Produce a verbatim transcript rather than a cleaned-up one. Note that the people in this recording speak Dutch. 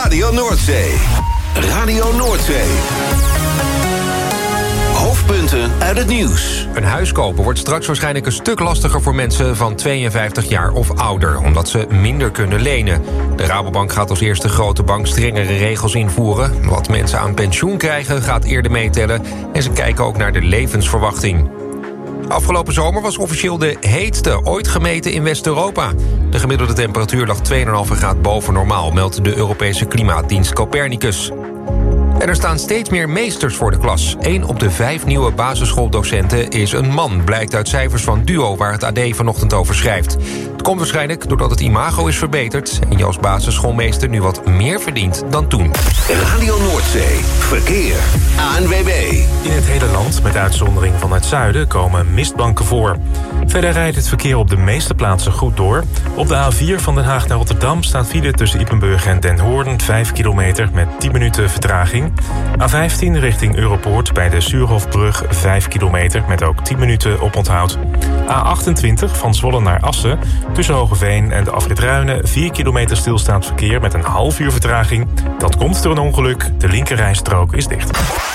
Radio Noordzee. Radio Noordzee. Hoofdpunten uit het nieuws. Een huis kopen wordt straks waarschijnlijk een stuk lastiger voor mensen van tweeënvijftig jaar of ouder, omdat ze minder kunnen lenen. De Rabobank gaat als eerste grote bank strengere regels invoeren. Wat mensen aan pensioen krijgen gaat eerder meetellen en ze kijken ook naar de levensverwachting. Afgelopen zomer was officieel de heetste ooit gemeten in West-Europa. De gemiddelde temperatuur lag twee komma vijf graden boven normaal, meldt de Europese klimaatdienst Copernicus. En er staan steeds meer meesters voor de klas. Eén op de vijf nieuwe basisschooldocenten is een man, blijkt uit cijfers van Duo, waar het A D vanochtend over schrijft. Het komt waarschijnlijk doordat het imago is verbeterd en je als basisschoolmeester nu wat meer verdient dan toen. Radio Noordzee. Verkeer. A N W B. In het hele land, met uitzondering van het zuiden, komen mistbanken voor. Verder rijdt het verkeer op de meeste plaatsen goed door. Op de A vier van Den Haag naar Rotterdam staat file tussen Ypenburg en Den Hoorn, vijf kilometer met tien minuten vertraging. A vijftien richting Europoort bij de Suurhofbrug, vijf kilometer met ook tien minuten oponthoud. A achtentwintig van Zwolle naar Assen, tussen Hogeveen en de afrit Ruinen, vier kilometer stilstaand verkeer met een half uur vertraging. Dat komt door een ongeluk, de linkerrijstrook is dicht.